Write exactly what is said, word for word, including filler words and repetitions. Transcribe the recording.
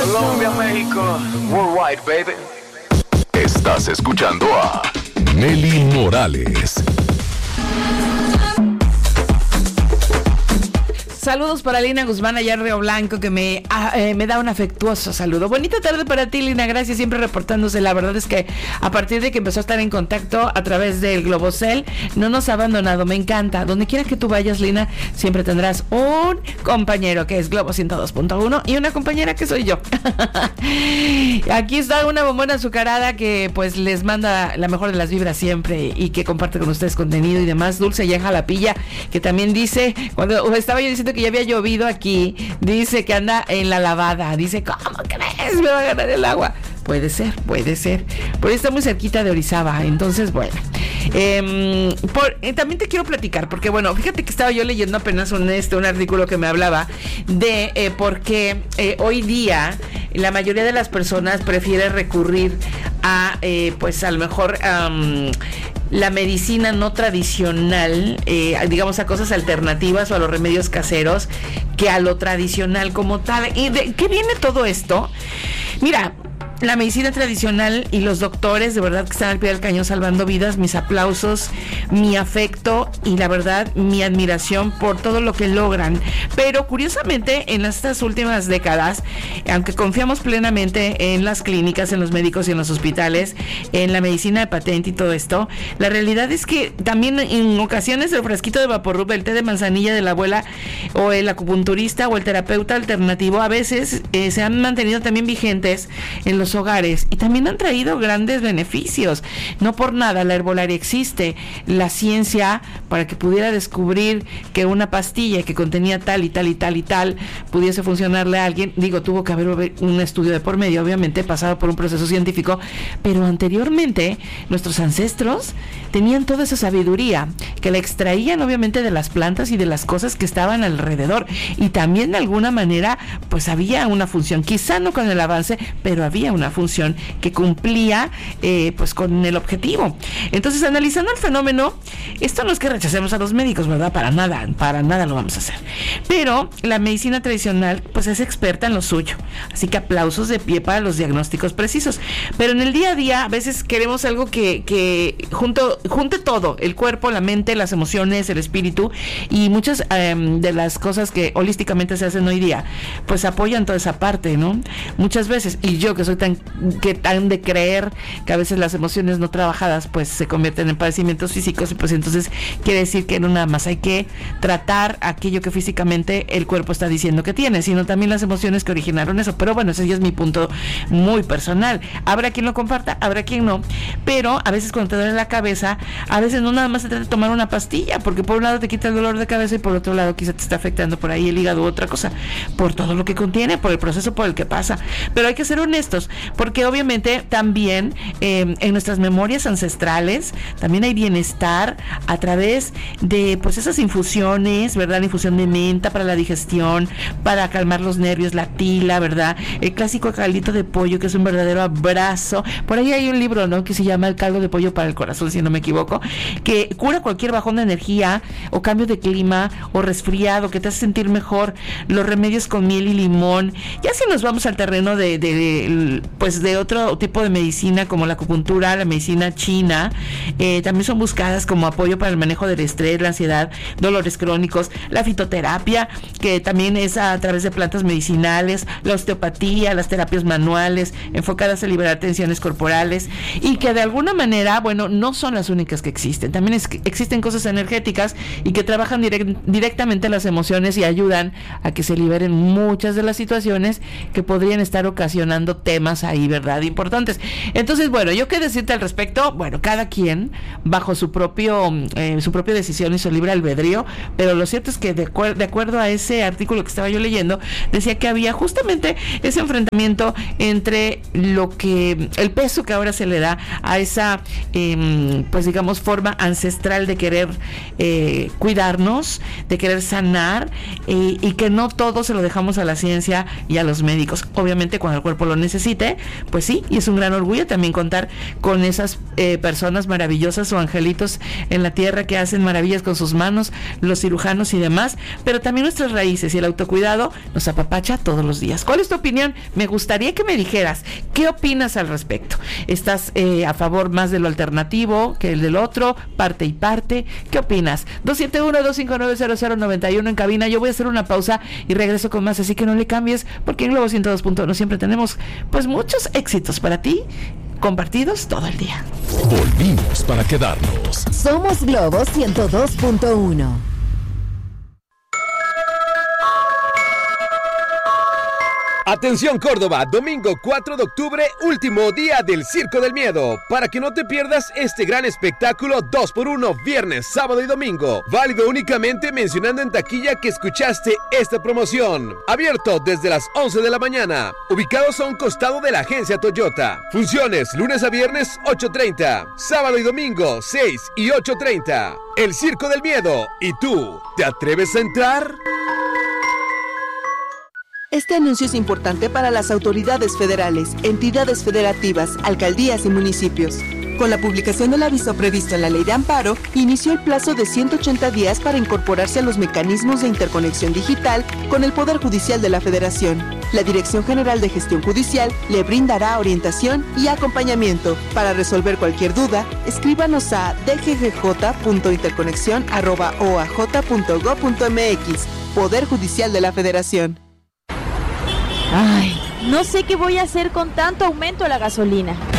Colombia, México, worldwide, baby. Estás escuchando a Nelly Morales. Saludos para Lina Guzmán allá en Río Blanco, que me, ah, eh, me da un afectuoso saludo. Bonita tarde para ti, Lina, gracias, siempre reportándose. La verdad es que a partir de que empezó a estar en contacto a través del Globocel, no nos ha abandonado, me encanta. Donde quiera que tú vayas, Lina, siempre tendrás un compañero que es Globo ciento dos punto uno y una compañera que soy yo. Aquí está una bombona azucarada que pues les manda la mejor de las vibras siempre y que comparte con ustedes contenido y demás. Dulce allá en Jalapilla, que también dice, cuando estaba yo diciendo que ya había llovido aquí, dice que anda en la lavada, dice, ¿cómo crees? Me va a ganar el agua. Puede ser, puede ser. Pero está muy cerquita de Orizaba, entonces bueno. Eh, por, eh, también te quiero platicar, porque bueno, fíjate que estaba yo leyendo apenas un, este, un artículo que me hablaba de eh, por qué eh, hoy día la mayoría de las personas prefiere recurrir a, eh, pues a lo mejor... Um, la medicina no tradicional, eh, digamos a cosas alternativas o a los remedios caseros, que a lo tradicional como tal. ¿Y de qué viene todo esto? Mira, la medicina tradicional y los doctores de verdad que están al pie del cañón salvando vidas, mis aplausos, mi afecto y la verdad mi admiración por todo lo que logran. Pero curiosamente en estas últimas décadas, aunque confiamos plenamente en las clínicas, en los médicos y en los hospitales, en la medicina de patente y todo esto, la realidad es que también en ocasiones el frasquito de Vaporub, el té de manzanilla de la abuela o el acupunturista o el terapeuta alternativo a veces eh, se han mantenido también vigentes en los hogares y también han traído grandes beneficios. No por nada la herbolaria existe, la ciencia para que pudiera descubrir que una pastilla que contenía tal y tal y tal y tal pudiese funcionarle a alguien, digo, tuvo que haber un estudio de por medio, obviamente pasado por un proceso científico, pero anteriormente nuestros ancestros tenían toda esa sabiduría que la extraían obviamente de las plantas y de las cosas que estaban alrededor, y también de alguna manera pues había una función, quizá no con el avance, pero había una función que cumplía eh, pues con el objetivo. Entonces, analizando el fenómeno, esto no es que rechacemos a los médicos, ¿verdad? Para nada, para nada lo vamos a hacer. Pero la medicina tradicional pues es experta en lo suyo, así que aplausos de pie para los diagnósticos precisos. Pero en el día a día a veces queremos algo que, que junto, junte todo, el cuerpo, la mente, las emociones, el espíritu, y muchas eh, de las cosas que holísticamente se hacen hoy día pues apoyan toda esa parte, ¿no? Muchas veces, y yo que soy tan que tan de creer que a veces las emociones no trabajadas pues se convierten en padecimientos físicos, y pues entonces quiere decir que no nada más hay que tratar aquello que físicamente el cuerpo está diciendo que tiene, sino también las emociones que originaron eso. Pero bueno, ese ya es mi punto muy personal. Habrá quien lo comparta, habrá quien no, pero a veces cuando te duele la cabeza, a veces no nada más se trata de tomar una pastilla, porque por un lado te quita el dolor de cabeza y por otro lado quizá te está afectando por ahí el hígado u otra cosa, por todo lo que contiene, por el proceso por el que pasa. Pero hay que ser honestos, porque obviamente también eh, en nuestras memorias ancestrales también hay bienestar a través de pues esas infusiones, ¿verdad? La infusión de menta para la digestión, para calmar los nervios, la tila, ¿verdad? El clásico caldito de pollo, que es un verdadero abrazo. Por ahí hay un libro, ¿no?, que se llama El caldo de pollo para el corazón, si no me equivoco, que cura cualquier bajón de energía o cambio de clima o resfriado, que te hace sentir mejor. Los remedios con miel y limón. Ya si nos vamos al terreno de, de, de pues de otro tipo de medicina como la acupuntura, la medicina china, eh, también son buscadas como apoyo para el manejo del estrés, la ansiedad, dolores crónicos, la fitoterapia, que también es a través de plantas medicinales, la osteopatía, las terapias manuales enfocadas a liberar tensiones corporales, y que de alguna manera, bueno, no son las únicas que existen. También es que existen cosas energéticas y que trabajan direct, directamente las emociones y ayudan a que se liberen muchas de las situaciones que podrían estar ocasionando temas ahí, ¿verdad?, importantes. Entonces, bueno, yo qué decirte al respecto. Bueno, cada quien bajo su propio eh, su propia decisión y su libre albedrío, pero lo cierto es que de, acuer- de acuerdo a ese artículo que estaba yo leyendo, decía que había justamente ese enfrentamiento entre lo que el peso que ahora se le da a esa eh, pues digamos forma ancestral de querer eh, cuidarnos, de querer sanar, eh, y que no todo se lo dejamos a la ciencia y a los médicos, obviamente cuando el cuerpo lo necesita. quite, pues sí, y es un gran orgullo también contar con esas eh, personas maravillosas o angelitos en la tierra que hacen maravillas con sus manos, los cirujanos y demás, pero también nuestras raíces y el autocuidado nos apapacha todos los días. ¿Cuál es tu opinión? Me gustaría que me dijeras, ¿qué opinas al respecto? ¿Estás eh, a favor más de lo alternativo que el del otro? Parte y parte. ¿Qué opinas? dos siete uno, dos cinco nueve, cero cero nueve uno en cabina. Yo voy a hacer una pausa y regreso con más, así que no le cambies, porque en Globo ciento dos punto uno siempre tenemos pues muchos éxitos para ti, compartidos todo el día. Volvimos para quedarnos. Somos Globo ciento dos punto uno. Atención Córdoba, domingo cuatro de octubre, último día del Circo del Miedo. Para que no te pierdas este gran espectáculo dos por uno, viernes, sábado y domingo. Válido únicamente mencionando en taquilla que escuchaste esta promoción. Abierto desde las once de la mañana. Ubicados a un costado de la agencia Toyota. Funciones lunes a viernes ocho treinta. Sábado y domingo seis y ocho treinta. El Circo del Miedo. ¿Y tú, te atreves a entrar? Este anuncio es importante para las autoridades federales, entidades federativas, alcaldías y municipios. Con la publicación del aviso previsto en la Ley de Amparo, inició el plazo de ciento ochenta días para incorporarse a los mecanismos de interconexión digital con el Poder Judicial de la Federación. La Dirección General de Gestión Judicial le brindará orientación y acompañamiento. Para resolver cualquier duda, escríbanos a d g g j punto interconexión arroba o a j punto gob punto m x. Poder Judicial de la Federación. Ay, no sé qué voy a hacer con tanto aumento a la gasolina.